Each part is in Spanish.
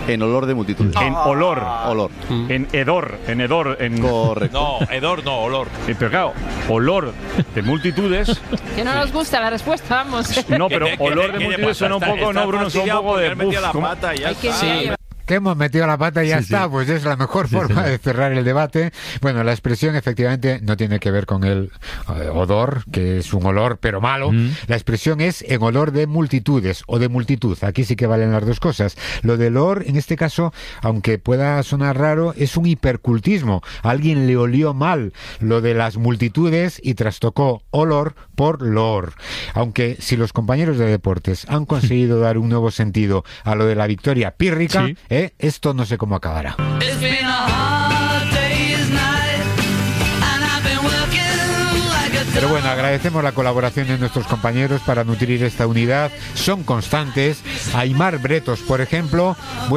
En olor de multitudes. En olor. Olor. En hedor. Correcto. No, hedor no, olor. Pero claro, olor de multitudes. Que no nos gusta la respuesta, vamos. No, pero olor de multitudes suena un poco, ¿no, Bruno? Suena un poco de... Que hemos metido la pata y ya está, pues es la mejor forma de cerrar el debate. Bueno, la expresión efectivamente no tiene que ver con el odor, que es un olor pero malo. La expresión es en olor de multitudes o de multitud. Aquí sí que valen las dos cosas. Lo del olor, en este caso, aunque pueda sonar raro, es un hipercultismo. A alguien le olió mal lo de las multitudes y trastocó olor por loor. Aunque si los compañeros de deportes han conseguido dar un nuevo sentido a lo de la victoria pírrica, esto no sé cómo acabará. Pero bueno, agradecemos la colaboración de nuestros compañeros para nutrir esta unidad. Son constantes. Aimar Bretos, por ejemplo,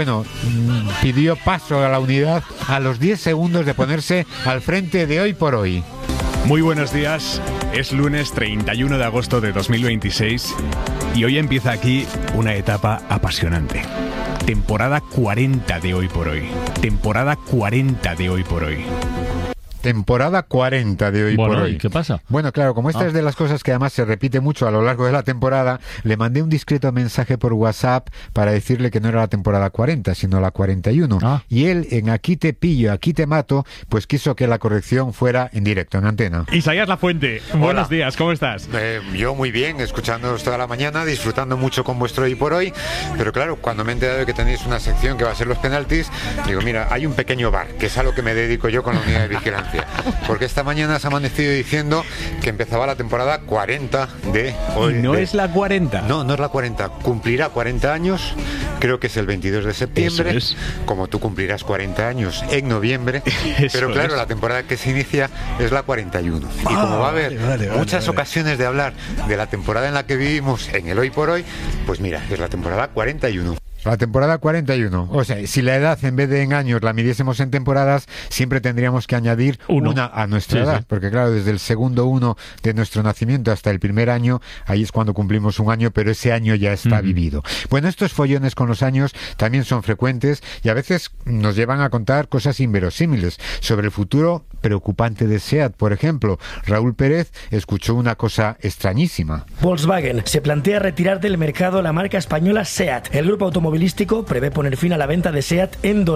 pidió paso a la unidad a los 10 segundos de ponerse al frente de Hoy por Hoy. Muy buenos días. Es lunes 31 de agosto de 2026 y hoy empieza aquí una etapa apasionante. Temporada 40 de Hoy por Hoy. Temporada 40 de Hoy por Hoy. Temporada 40 de Hoy por Hoy. ¿Qué pasa? Bueno, claro, como esta es de las cosas que además se repite mucho a lo largo de la temporada, le mandé un discreto mensaje por WhatsApp para decirle que no era la temporada 40, sino la 41. Y él, en Aquí te pillo, aquí te mato, pues quiso que la corrección fuera en directo, en antena. Isaías Lafuente, buenos días, ¿cómo estás? Yo muy bien, escuchándoos toda la mañana, disfrutando mucho con vuestro Hoy por Hoy, pero claro, cuando me he enterado de que tenéis una sección que va a ser los penaltis, digo, mira, hay un pequeño bar, que es a lo que me dedico yo con la unidad de vigilancia. Porque esta mañana se ha amanecido diciendo que empezaba la temporada 40 de hoy. ¿Y no es la 40? No, no es la 40. Cumplirá 40 años, creo que es el 22 de septiembre. Eso es. Como tú cumplirás 40 años en noviembre. Pero claro, la temporada que se inicia es la 41. Y como va a haber muchas ocasiones de hablar de la temporada en la que vivimos en el Hoy por Hoy, pues mira, es la temporada 41. La temporada 41. O sea, si la edad en vez de en años la midiésemos en temporadas, siempre tendríamos que añadir una a nuestra edad. Porque claro, desde el segundo 1 de nuestro nacimiento hasta el primer año, ahí es cuando cumplimos un año, pero ese año ya está vivido. Bueno, estos follones con los años también son frecuentes y a veces nos llevan a contar cosas inverosímiles sobre el futuro preocupante de SEAT. Por ejemplo, Raúl Pérez escuchó una cosa extrañísima. Volkswagen se plantea retirar del mercado la marca española SEAT. El grupo automovilístico prevé poner fin a la venta de SEAT en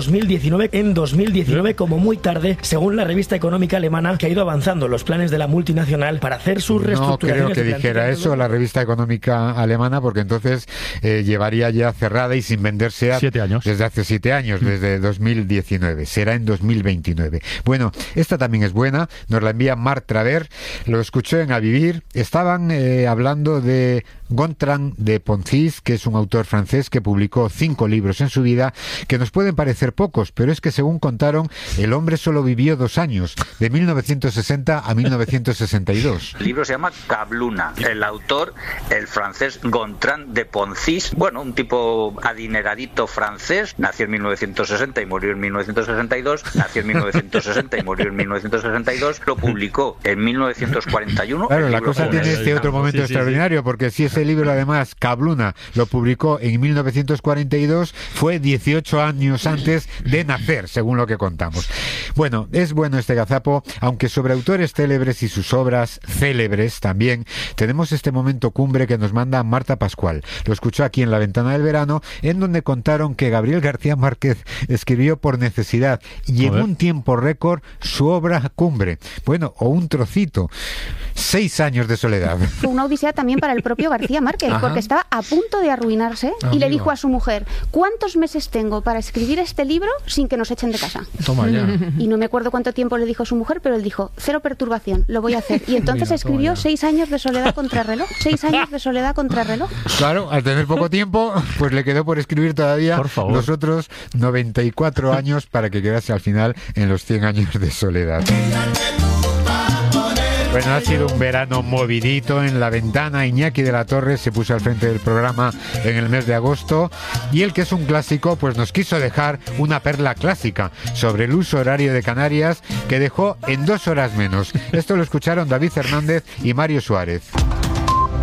2019 como muy tarde, según la revista económica alemana, que ha ido avanzando los planes de la multinacional para hacer sus reestructuraciones. No creo que dijera eso la revista económica alemana, porque entonces llevaría ya cerrada y sin vender SEAT 7 años. Desde hace 7 años, desde 2019. Será en 2029. Bueno, esta también es buena, nos la envía Marc Traver, lo escuchó en A Vivir. Estaban hablando de Gontran de Poncis, que es un autor francés que publicó 5 libros en su vida, que nos pueden parecer pocos, pero es que según contaron, el hombre solo vivió 2 años, de 1960 a 1962. El libro se llama Cabluna. El autor, el francés Gontran de Poncis, un tipo adineradito francés, nació en 1960 y murió en 1962, nació en 1960 y murió en 1962, lo publicó en 1941. Claro, la cosa tiene este otro momento extraordinario, porque si ese libro además, Cabluna, lo publicó en 1942, fue 18 años antes de nacer, según lo que contamos. Bueno, es bueno este gazapo, aunque sobre autores célebres y sus obras célebres también, tenemos este momento cumbre que nos manda Marta Pascual. Lo escuchó aquí en La Ventana del Verano, en donde contaron que Gabriel García Márquez escribió por necesidad y en un tiempo récord su obra cumbre. Bueno, o un trocito. 6 años de soledad. Fue una odisea también para el propio García Márquez, porque estaba a punto de arruinarse y le dijo a su mujer, ¿cuántos meses tengo para escribir este libro sin que nos echen de casa? Toma ya. Y no me acuerdo cuánto tiempo le dijo su mujer, pero él dijo, 0 perturbación, lo voy a hacer. Y entonces escribió 6 años de soledad contra reloj. 6 años de soledad contra reloj. Claro, al tener poco tiempo, pues le quedó por escribir todavía los otros 94 años para que quedase al final en los 100 años de soledad. Bueno, ha sido un verano movidito en La Ventana. Iñaki de la Torre se puso al frente del programa en el mes de agosto y él, que es un clásico, pues nos quiso dejar una perla clásica sobre el uso horario de Canarias, que dejó en 2 horas menos. Esto lo escucharon David Hernández y Mario Suárez.